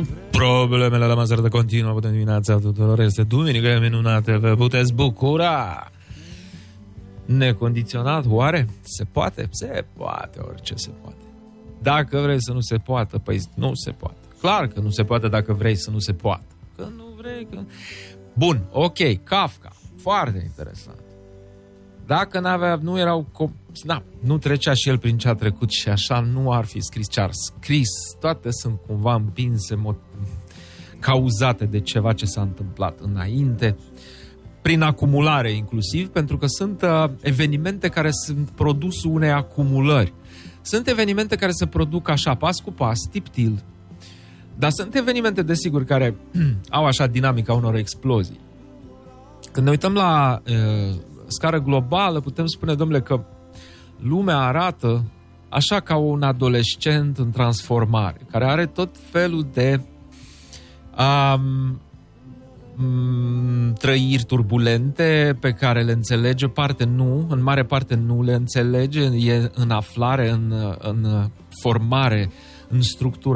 Problemele la masă de continuă. Bună dimineața tuturor. Este duminică minunată. Vă puteți bucura. Necondiționat, oare? Se poate? Se poate, orice se poate. Dacă vrei să nu se poată, păi nu se poate. Clar că nu se poate dacă vrei să nu se poată. Că nu vrei, că... Bun, ok, Kafka. Foarte interesant. Dacă nu erau... nu trecea și el prin ce a trecut și așa nu ar fi scris ce ar scris. Toate sunt cumva împinse, cauzate de ceva ce s-a întâmplat înainte, prin acumulare inclusiv, pentru că sunt evenimente care sunt produsul unei acumulări. Sunt evenimente care se produc așa, pas cu pas, tiptil, dar sunt evenimente, desigur, care au așa dinamica unor explozii. Când ne uităm la scară globală, putem spune, domnule, că lumea arată așa ca un adolescent în transformare, care are tot felul de trăiri turbulente pe care le înțelege, parte nu, în mare parte nu le înțelege, e în aflare, în formare, în structură